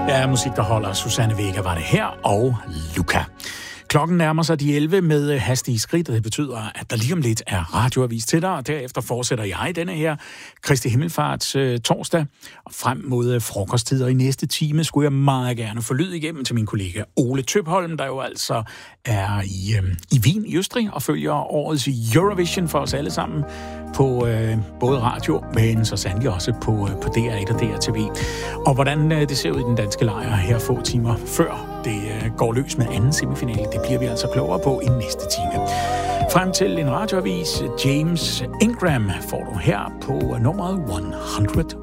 Ja, musik, der holder. Susanne Vega var det her, og Luca. Klokken nærmer sig de 11 med hastige skridt, og det betyder, at der lige om lidt er radioavis til dig, og derefter fortsætter jeg denne her Kristi Himmelfarts torsdag. Og frem mod frokosttider i næste time skulle jeg meget gerne få lyd igennem til min kollega Ole Tøpholm, der jo altså er i Wien i Østrig og følger årets Eurovision for os alle sammen på både radio, men så sandelig også på DR1 og DR TV. Og hvordan det ser ud i den danske lejr her få timer før det går løs med anden semifinale, det bliver vi altså klogere på i næste time. Frem til en radioavis, James Ingram får du her på nummeret 101.